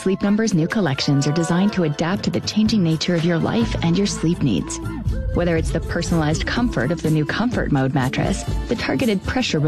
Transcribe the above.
Sleep Number's new collections are designed to adapt to the changing nature of your life and your sleep needs. Whether it's the personalized comfort of the new Comfort Mode mattress, the targeted pressure